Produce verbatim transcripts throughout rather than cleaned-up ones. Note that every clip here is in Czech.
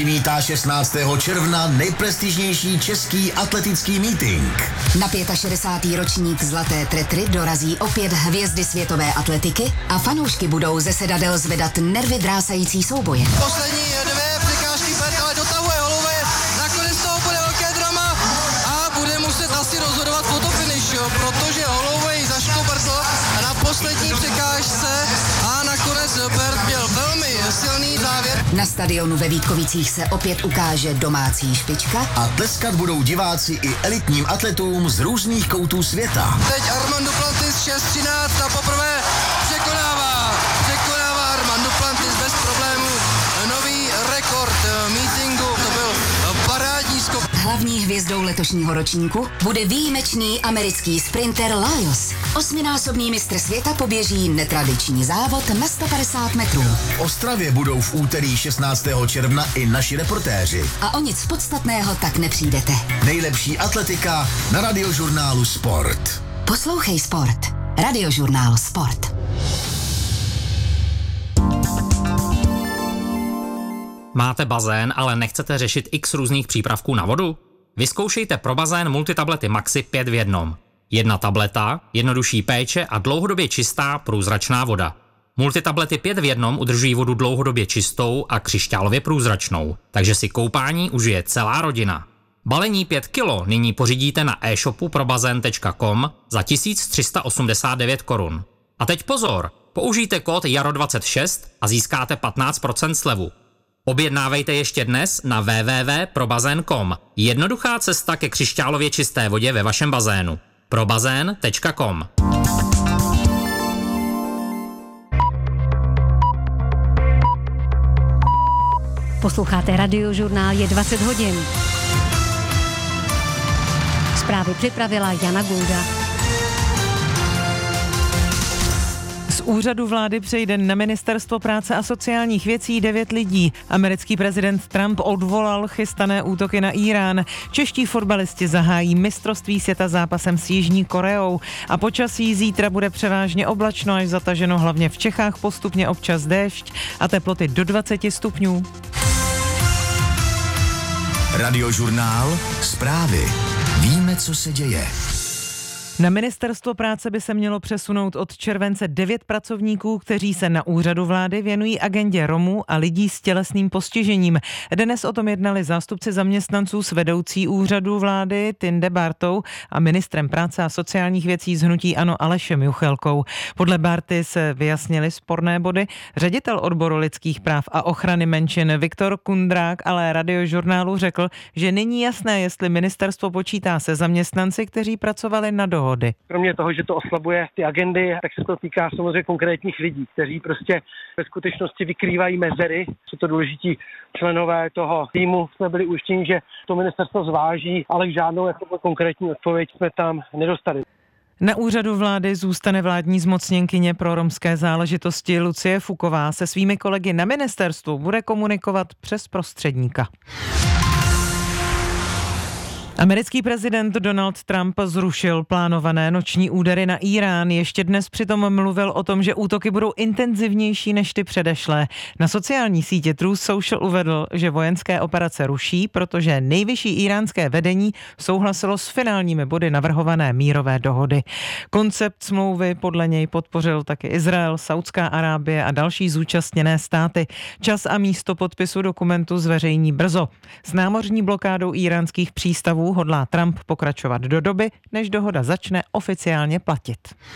Vítá šestnáctého června nejprestižnější český atletický meeting. Na šedesátý pátý ročník Zlaté tretry dorazí opět hvězdy světové atletiky a fanoušky budou ze sedadel zvedat nervy drásající souboje. Poslední dvě překážky Bert ale dotahuje Holloway, nakonec toho bude velké drama a bude muset asi rozhodovat fotofinish, protože Holloway zaškobrtl na poslední překážce a nakonec Bert měl velmi silný závěr. Na stadionu ve Vítkovicích se opět ukáže domácí špička a tleskat budou diváci i elitním atletům z různých koutů světa. Teď Armand Duplantis šest třináct a poprvé překonává, překonává Armand Duplantis bez problémů. Nový rekord meetingu, to byl parádní skok. Hlavní hvězdou letošního ročníku bude výjimečný americký sprinter Laios. Osminásobný mistr světa poběží netradiční závod na sto padesát metrů. V Ostravě budou v úterý šestnáctého června i naši reportéři. A o nic podstatného tak nepřijdete. Nejlepší atletika na Radiožurnálu Sport. Poslouchej Sport. Radiožurnál Sport. Máte bazén, ale nechcete řešit x různých přípravků na vodu? Vyzkoušejte pro bazén multitablety Maxi pět v jednom. Jedna tableta, jednodušší péče a dlouhodobě čistá průzračná voda. Multitablety pět v jednom udržují vodu dlouhodobě čistou a křišťálově průzračnou, takže si koupání užije celá rodina. Balení pět kilo nyní pořídíte na e-shopu probazén tečka com za tisíc tři sta osmdesát devět korun. A teď pozor, použijte kód jaro dvacet šest a získáte patnáct procent slevu. Objednávejte ještě dnes na w w w tečka probazén tečka com. Jednoduchá cesta ke křišťálově čisté vodě ve vašem bazénu. probazén tečka com. Posloucháte Radiožurnál, je dvacet hodin. Zprávy připravila Jana Gulda. Z úřadu vlády přejde na Ministerstvo práce a sociálních věcí devět lidí. Americký prezident Trump odvolal chystané útoky na Irán. Čeští fotbalisti zahájí mistrovství světa zápasem s Jižní Koreou. A počasí zítra bude převážně oblačno až zataženo, hlavně v Čechách postupně občas déšť a teploty do dvacet stupňů. Radiožurnál Zprávy. Víme, co se děje. Na Ministerstvo práce by se mělo přesunout od července devět pracovníků, kteří se na úřadu vlády věnují agendě Romů a lidí s tělesným postižením. Dnes o tom jednali zástupci zaměstnanců s vedoucí úřadu vlády Tinde Bartou a ministrem práce a sociálních věcí z hnutí ANO Alešem Juchelkou. Podle Barty se vyjasnily sporné body. Ředitel odboru lidských práv a ochrany menšin Viktor Kundrák ale Radiožurnálu řekl, že není jasné, jestli ministerstvo počítá se zaměstnanci, kteří pracovali na dohodu. Kromě toho, že to oslabuje ty agendy, tak se to týká samozřejmě konkrétních lidí, kteří prostě ve skutečnosti vykrývají mezery. Jsou to důležití členové toho týmu. Jsme byli ujištěni, že to ministerstvo zváží, ale žádnou jako konkrétní odpověď jsme tam nedostali. Na úřadu vlády zůstane vládní zmocněnkyně pro romské záležitosti Lucie Fuková. Se svými kolegy na ministerstvu bude komunikovat přes prostředníka. Americký prezident Donald Trump zrušil plánované noční údery na Irán. Ještě dnes přitom mluvil o tom, že útoky budou intenzivnější než ty předešlé. Na sociální sítě Truth Social uvedl, že vojenské operace ruší, protože nejvyšší íránské vedení souhlasilo s finálními body navrhované mírové dohody. Koncept smlouvy podle něj podpořil taky Izrael, Saudská Arábie a další zúčastněné státy. Čas a místo podpisu dokumentu zveřejní brzo. S námořní blokádou íránských přístavů hodlá Trump pokračovat do doby, než dohoda začne oficiálně platit.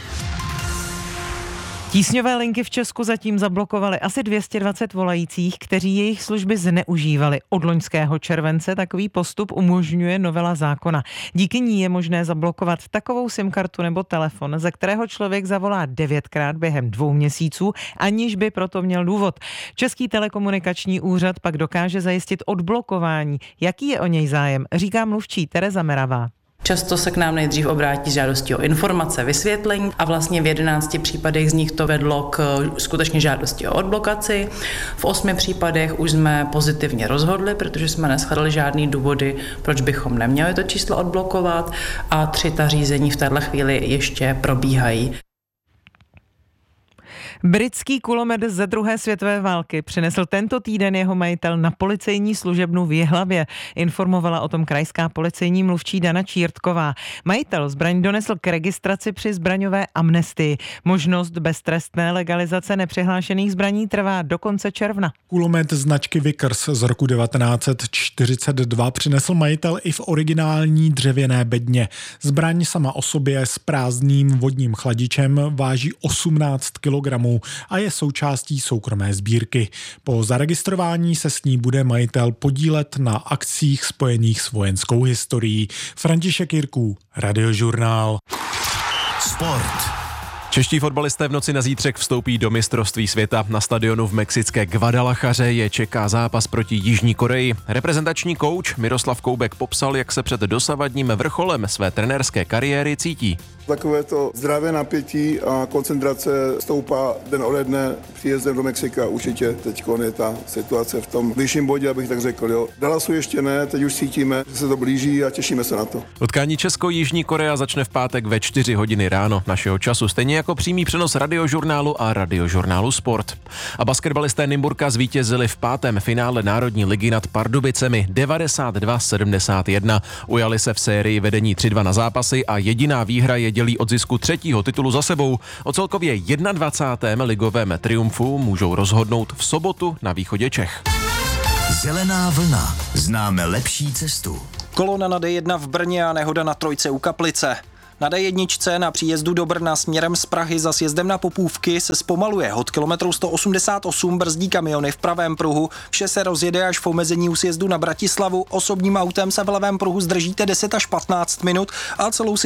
Tísňové linky v Česku zatím zablokovaly asi dvě stě dvacet volajících, kteří jejich služby zneužívali. Od loňského července takový postup umožňuje novela zákona. Díky ní je možné zablokovat takovou SIM-kartu nebo telefon, ze kterého člověk zavolá devětkrát během dvou měsíců, aniž by proto měl důvod. Český telekomunikační úřad pak dokáže zajistit odblokování. Jaký je o něj zájem, říká mluvčí Tereza Meravá. Často se k nám nejdřív obrátí s žádostí o informace, vysvětlení a vlastně v jedenácti případech z nich to vedlo k skutečně žádosti o odblokaci. V osmi případech už jsme pozitivně rozhodli, protože jsme neshledali žádný důvody, proč bychom neměli to číslo odblokovat, a tři ta řízení v této chvíli ještě probíhají. Britský kulomet ze druhé světové války přinesl tento týden jeho majitel na policejní služebnu v Jihlavě. Informovala o tom krajská policejní mluvčí Dana Čírtková. Majitel zbraň donesl k registraci při zbraňové amnestii. Možnost beztrestné legalizace nepřihlášených zbraní trvá do konce června. Kulomet značky Vickers z roku devatenáct set čtyřicet dva přinesl majitel i v originální dřevěné bedně. Zbraň sama o sobě s prázdným vodním chladičem váží osmnáct kilogramů a je součástí soukromé sbírky. Po zaregistrování se s ní bude majitel podílet na akcích spojených s vojenskou historií. František Jirků, Radiožurnál. Sport. Čeští fotbalisté v noci na zítřek vstoupí do mistrovství světa. Na stadionu v mexické Guadalajaře je čeká zápas proti Jižní Koreji. Reprezentační kouč Miroslav Koubek popsal, jak se před dosavadním vrcholem své trenérské kariéry cítí. Takové to zdravé napětí a koncentrace stoupá den ode dne příjezdem do Mexika. Určitě teď je ta situace v tom vyšším bodě, abych tak řekl. Jo. Dallasu ještě ne, teď už cítíme, že se to blíží a těšíme se na to. Utkání Česko-Jižní Korea začne v pátek ve čtyři hodiny ráno našeho času, stejně jako přímý přenos Radiožurnálu a Radiožurnálu Sport. A basketbalisté Nymburka zvítězili v pátém finále Národní ligy nad Pardubicemi devadesát dva sedmdesát jedna. Ujali se v sérii vedení tři dva na zápasy a jediná výhra je dělí od zisku třetího titulu za sebou. O celkově dvacátém prvním ligovém triumfu můžou rozhodnout v sobotu na východě Čech. Zelená vlna. Známe lepší cestu. Kolona na D jedna v Brně a nehoda na trojce u Kaplice. Na D jedna na příjezdu do Brna směrem z Prahy za sjezdem na Popůvky se zpomaluje. Od kilometru sto osmdesát osm brzdí kamiony v pravém pruhu. Vše se rozjede až v omezení u sjezdu na Bratislavu. Osobním autem se v levém pruhu zdržíte deset až patnáct minut a celou